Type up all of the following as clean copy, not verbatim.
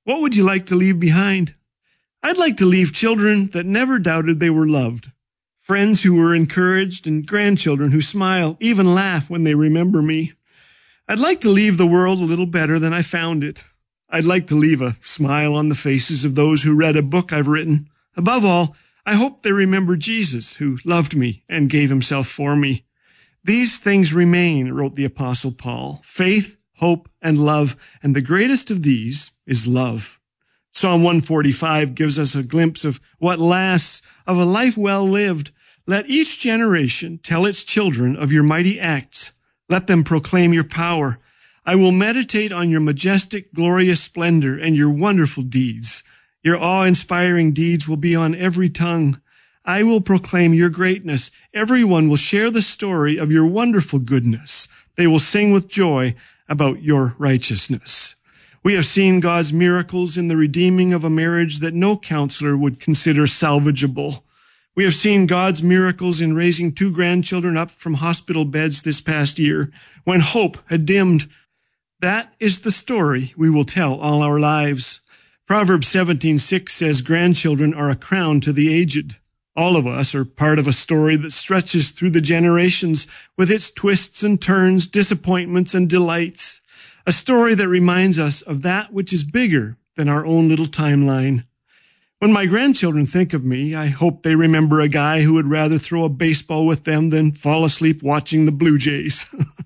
What would you like to leave behind? I'd like to leave children that never doubted they were loved, friends who were encouraged, and grandchildren who smile, even laugh when they remember me. I'd like to leave the world a little better than I found it. I'd like to leave a smile on the faces of those who read a book I've written. Above all, I hope they remember Jesus, who loved me and gave himself for me. These things remain, wrote the Apostle Paul, faith, hope, and love, and the greatest of these is love. Psalm 145 gives us a glimpse of what lasts, of a life well lived. Let each generation tell its children of your mighty acts. Let them proclaim your power. I will meditate on your majestic, glorious splendor and your wonderful deeds. Your awe-inspiring deeds will be on every tongue. I will proclaim your greatness. Everyone will share the story of your wonderful goodness. They will sing with joy about your righteousness. We have seen God's miracles in the redeeming of a marriage that no counselor would consider salvageable. We have seen God's miracles in raising 2 grandchildren up from hospital beds this past year when hope had dimmed. That is the story we will tell all our lives. Proverbs 17:6 says grandchildren are a crown to the aged. All of us are part of a story that stretches through the generations with its twists and turns, disappointments and delights. A story that reminds us of that which is bigger than our own little timeline. When my grandchildren think of me, I hope they remember a guy who would rather throw a baseball with them than fall asleep watching the Blue Jays.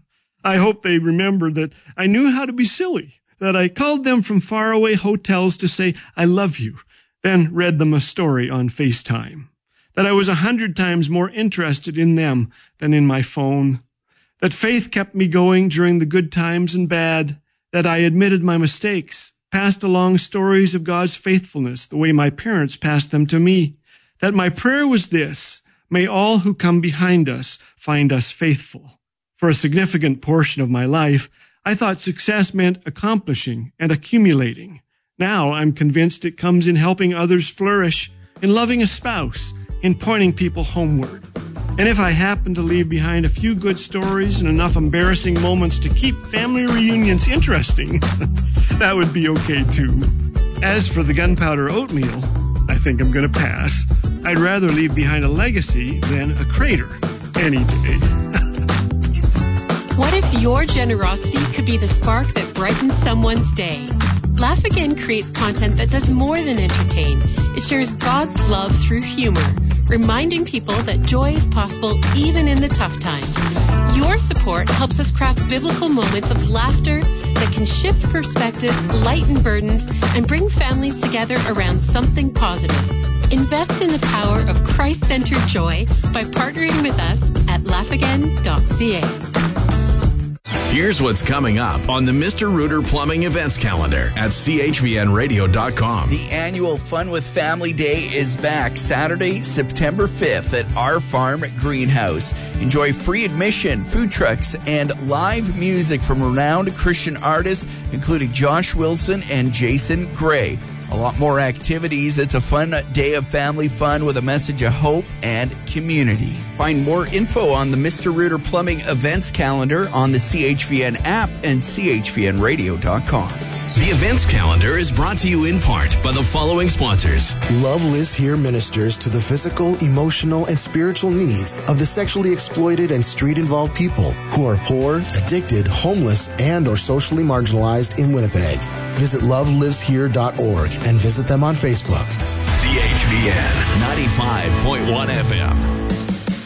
I hope they remember that I knew how to be silly, that I called them from faraway hotels to say, I love you, then read them a story on FaceTime, that I was 100 times more interested in them than in my phone, that faith kept me going during the good times and bad, that I admitted my mistakes, passed along stories of God's faithfulness the way my parents passed them to me, that my prayer was this, may all who come behind us find us faithful. For a significant portion of my life, I thought success meant accomplishing and accumulating. Now I'm convinced it comes in helping others flourish, in loving a spouse, in pointing people homeward. And if I happen to leave behind a few good stories and enough embarrassing moments to keep family reunions interesting, that would be okay too. As for the gunpowder oatmeal, I think I'm going to pass. I'd rather leave behind a legacy than a crater any day. What if your generosity could be the spark that brightens someone's day? Laugh Again creates content that does more than entertain. It shares God's love through humor, reminding people that joy is possible even in the tough times. Your support helps us craft biblical moments of laughter that can shift perspectives, lighten burdens, and bring families together around something positive. Invest in the power of Christ-centered joy by partnering with us at laughagain.ca. Here's what's coming up on the Mr. Rooter Plumbing events calendar at chvnradio.com. The annual Fun with Family Day is back Saturday, September 5th at Our Farm Greenhouse. Enjoy free admission, food trucks, and live music from renowned Christian artists, including Josh Wilson and Jason Gray. A lot more activities. It's a fun day of family fun with a message of hope and community. Find more info on the Mr. Rooter Plumbing events calendar on the CHVN app and chvnradio.com. The events calendar is brought to you in part by the following sponsors. Love Lives Here ministers to the physical, emotional, and spiritual needs of the sexually exploited and street-involved people who are poor, addicted, homeless, and or socially marginalized in Winnipeg. Visit loveliveshere.org and visit them on Facebook. CHVN 95.1 FM.